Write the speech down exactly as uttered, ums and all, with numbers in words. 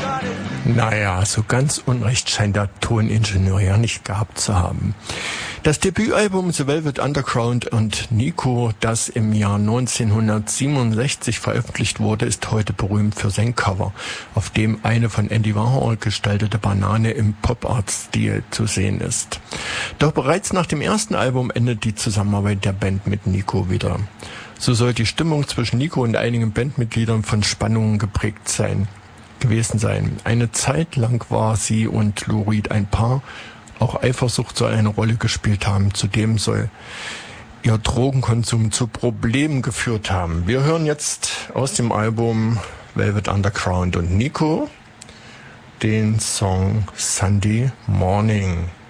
Naja, so ganz unrecht scheint der Toningenieur ja nicht gehabt zu haben. Das Debütalbum The Velvet Underground und Nico, das im Jahr neunzehnhundertsiebenundsechzig veröffentlicht wurde, ist heute berühmt für sein Cover, auf dem eine von Andy Warhol gestaltete Banane im Pop-Art-Stil zu sehen ist. Doch bereits nach dem ersten Album endet die Zusammenarbeit der Band mit Nico wieder. So soll die Stimmung zwischen Nico und einigen Bandmitgliedern von Spannungen geprägt sein. gewesen sein. Eine Zeit lang war sie und Lou Reed ein Paar. Auch Eifersucht soll eine Rolle gespielt haben. Zudem soll ihr Drogenkonsum zu Problemen geführt haben. Wir hören jetzt aus dem Album Velvet Underground und Nico den Song Sunday Morning.